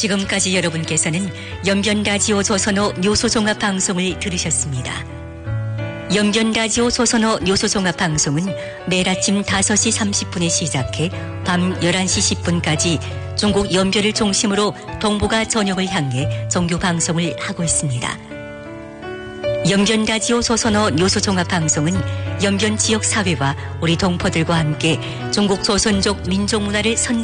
지금까지 여러분께서는 연변라디오 조선어 뉴스종합방송을 들으셨습니다. 연변라디오 조선어 뉴스종합방송은 매일 아침 5시 30분에 시작해 밤 11시 10분까지 중국 연변을 중심으로 동북아 전역을 향해 정규 방송을 하고 있습니다. 연변라디오 조선어 뉴스종합방송은 연변 지역 사회와 우리 동포들과 함께 중국 조선족 민족문화를